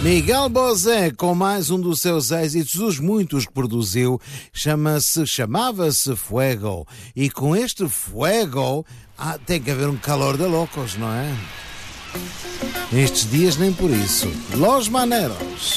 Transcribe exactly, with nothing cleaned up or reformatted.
Miguel Bosé, com mais um dos seus êxitos, os muitos que produziu, chama-se, chamava-se Fuego. E com este Fuego, ah, tem que haver um calor de loucos, não é? Estes dias nem por isso. Los Maneros.